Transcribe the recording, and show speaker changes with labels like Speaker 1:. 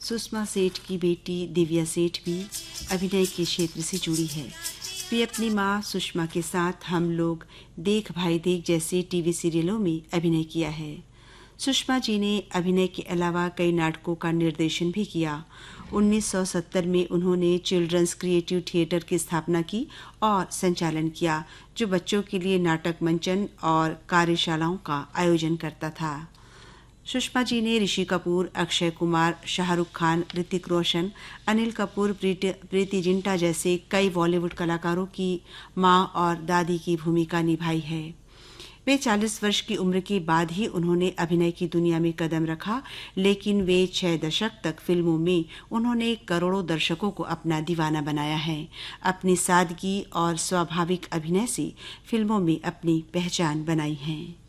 Speaker 1: सुषमा सेठ की बेटी दिव्या सेठ भी अभिनय के क्षेत्र से जुड़ी है। वे अपनी मां सुषमा के साथ हम लोग, देख भाई देख जैसे टीवी सीरियलों में अभिनय किया है। सुषमा जी ने अभिनय के अलावा कई नाटकों का निर्देशन भी किया। 1970 में उन्होंने चिल्ड्रंस क्रिएटिव थिएटर की स्थापना की और संचालन किया, जो बच्चों के लिए नाटक मंचन और कार्यशालाओं का आयोजन करता था। सुषमा जी ने ऋषि कपूर, अक्षय कुमार, शाहरुख खान, ऋतिक रोशन, अनिल कपूर, प्रीति जिंटा जैसे कई बॉलीवुड कलाकारों की मां और दादी की भूमिका निभाई है। वे 40 वर्ष की उम्र के बाद ही उन्होंने अभिनय की दुनिया में कदम रखा, लेकिन वे 6 दशक तक फिल्मों में उन्होंने करोड़ों दर्शकों को अपना दीवाना बनाया है। अपनी सादगी और स्वाभाविक अभिनय से फिल्मों में अपनी पहचान बनाई है।